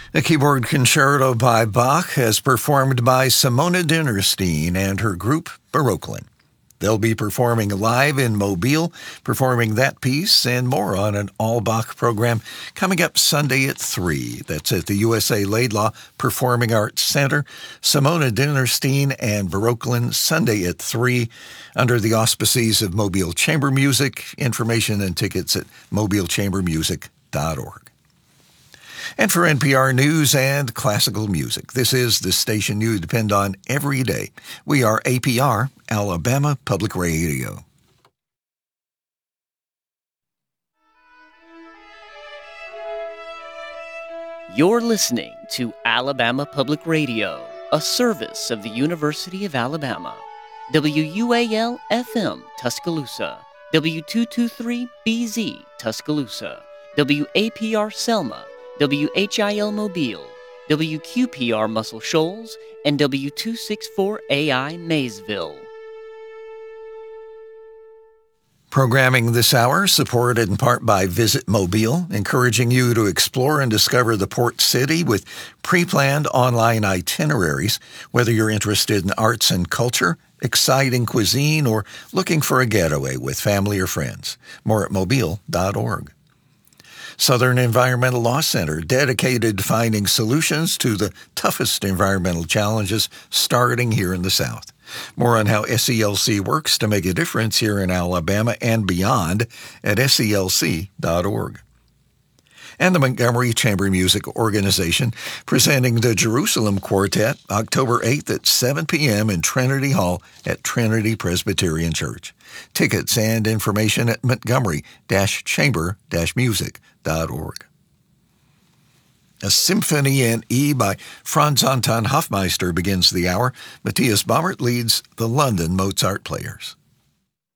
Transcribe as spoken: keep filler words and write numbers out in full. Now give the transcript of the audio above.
A keyboard concerto by Bach as performed by Simona Dinnerstein and her group Baroquelin. They'll be performing live in Mobile, performing that piece and more on an all-Bach program coming up Sunday at three. That's at the U S A Laidlaw Performing Arts Center. Simona Dinnerstein and Baroquelin, Sunday at three, under the auspices of Mobile Chamber Music. Information and tickets at mobile chamber music dot org. And for N P R News and classical music, this is the station you depend on every day. We are A P R, Alabama Public Radio. You're listening to Alabama Public Radio, a service of the University of Alabama. W U A L F M, Tuscaloosa. W two twenty-three B Z, Tuscaloosa. W A P R Selma. W H I L Mobile, W Q P R Muscle Shoals, and W two sixty-four A I Maysville. Programming this hour supported in part by Visit Mobile, encouraging you to explore and discover the port city with pre-planned online itineraries, whether you're interested in arts and culture, exciting cuisine, or looking for a getaway with family or friends. More at mobile dot org. Southern Environmental Law Center, dedicated to finding solutions to the toughest environmental challenges starting here in the South. More on how S E L C works to make a difference here in Alabama and beyond at S E L C dot org. And the Montgomery Chamber Music Organization presenting the Jerusalem Quartet October eighth at seven p.m. in Trinity Hall at Trinity Presbyterian Church. Tickets and information at montgomery chamber music dot org. A Symphony in E by Franz Anton Hofmeister begins the hour. Matthias Baumert leads the London Mozart Players.